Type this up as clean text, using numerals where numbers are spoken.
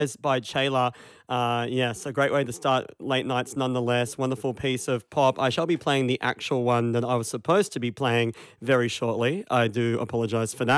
It's by Chayla. Yes, a great way to start late nights nonetheless. Wonderful piece of pop. I shall be playing the actual one that I was supposed to be playing very shortly. I do apologize for that.